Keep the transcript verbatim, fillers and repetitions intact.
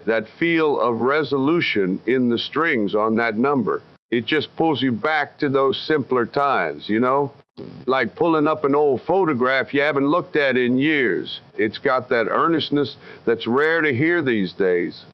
that feel of resolution in the strings on that number. It just pulls you back to those simpler times, you know? Like pulling up an old photograph you haven't looked at in years. It's got that earnestness that's rare to hear these days.